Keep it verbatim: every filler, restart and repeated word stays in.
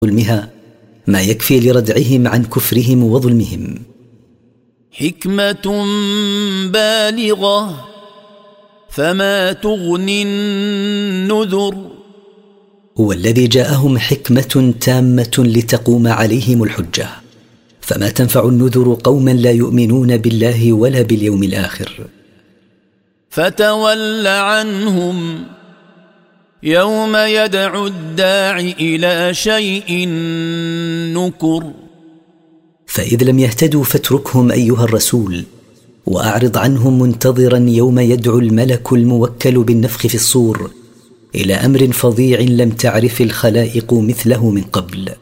ظلمها ما يكفي لردعهم عن كفرهم وظلمهم. حكمة بالغة فما تغني النذر. هو الذي جاءهم حكمة تامة لتقوم عليهم الحجة، فما تنفع النذر قوما لا يؤمنون بالله ولا باليوم الآخر. فتول عنهم يوم يدعو الداع إلى شيء نكر. فإذ لم يهتدوا فاتركهم أيها الرسول، وأعرض عنهم منتظرا يوم يدعو الملك الموكل بالنفخ في الصور إلى أمر فظيع لم تعرف الخلائق مثله من قبل.